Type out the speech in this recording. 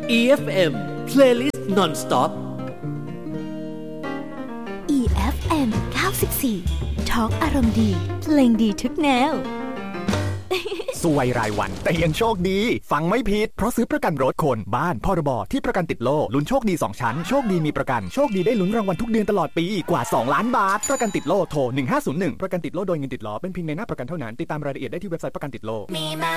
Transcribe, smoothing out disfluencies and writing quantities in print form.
EFM Playlist Non-Stop EFM 94 Talk อารมณ์ดีเพลงดีทุกแนวสวยรายวันแต่ยังโชคดีฟังไม่ผิดเพราะซื้อประกันรถคนบ้านพรบที่ประกันติดโล่ลุ้นโชคดี2ชั้นโชคดีมีประกันโชคดีได้ลุ้นรางวัลทุกเดือนตลอดปีกว่า2ล้านบาทประกันติดโล่โทร1501ประกันติดโล่โดยเงินติดล้อเป็นเพียงในหน้าประกันเท่านั้นติดตามรายละเอียดได้ที่เว็บไซต์ประกันติดโล่